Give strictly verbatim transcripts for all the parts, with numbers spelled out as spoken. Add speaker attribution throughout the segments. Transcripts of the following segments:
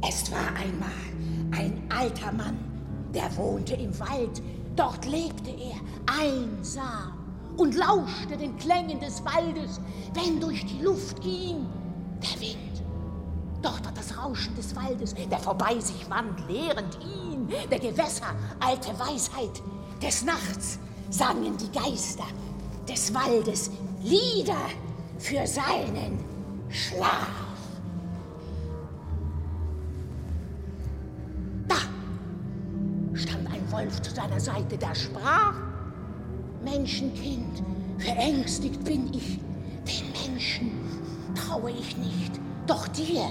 Speaker 1: Es war einmal ein alter Mann, der wohnte im Wald. Dort lebte er einsam und lauschte den Klängen des Waldes, wenn durch die Luft ging der Wind. Dort war das Rauschen des Waldes, der vorbei sich wand, lehrend ihn, der Gewässer, alte Weisheit. Des Nachts sangen die Geister des Waldes Lieder für seinen Schlaf. Da stand ein Wolf zu seiner Seite, der sprach: Menschenkind, verängstigt bin ich, den Menschen traue ich nicht, doch dir,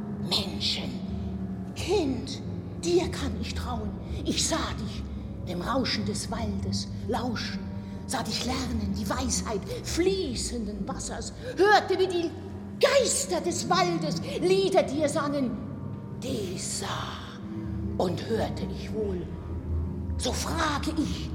Speaker 1: Menschenkind, dir kann ich trauen. Ich sah dich dem Rauschen des Waldes lauschen, sah dich lernen die Weisheit fließenden Wassers, hörte, wie die Geister des Waldes Lieder dir sangen. Dies sah und hörte ich wohl. So frage ich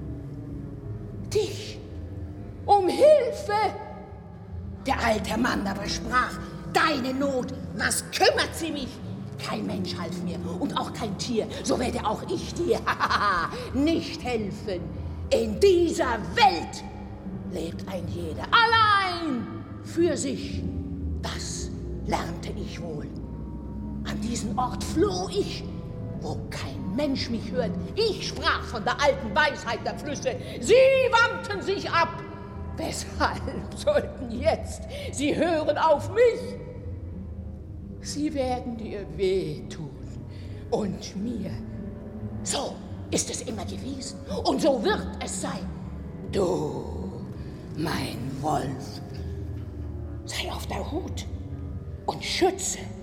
Speaker 1: dich um Hilfe. Der alte Mann aber sprach: Deine Not, was kümmert sie mich? Kein Mensch half mir und auch kein Tier, so werde auch ich dir nicht helfen. In dieser Welt lebt ein jeder allein für sich. Das lernte ich wohl. An diesen Ort floh ich, wo kein Mensch mich hört. Ich sprach von der alten Weisheit der Flüsse. Sie wandten sich ab. Weshalb sollten jetzt sie hören auf mich? Sie werden dir wehtun und mir. So ist es immer gewesen und so wird es sein. Du, mein Wolf, sei auf der Hut und schütze